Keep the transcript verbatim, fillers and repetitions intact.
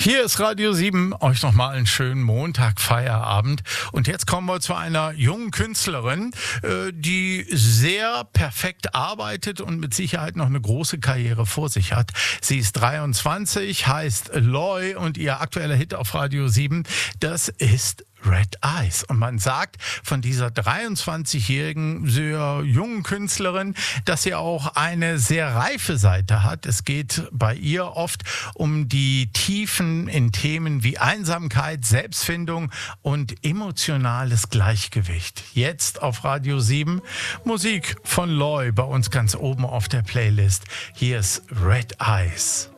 Hier ist Radio sieben, euch nochmal einen schönen Montag, Feierabend. Und jetzt kommen wir zu einer jungen Künstlerin, äh, die sehr perfekt arbeitet und mit Sicherheit noch eine große Karriere vor sich hat. Sie ist dreiundzwanzig, heißt Loy und ihr aktueller Hit auf Radio sieben, das ist Red Eyes. Und man sagt von dieser dreiundzwanzigjährigen, sehr jungen Künstlerin, dass sie auch eine sehr reife Seite hat. Es geht bei ihr oft um die Tiefen in Themen wie Einsamkeit, Selbstfindung und emotionales Gleichgewicht. Jetzt auf Radio sieben Musik von Loy, bei uns ganz oben auf der Playlist. Hier ist Red Eyes.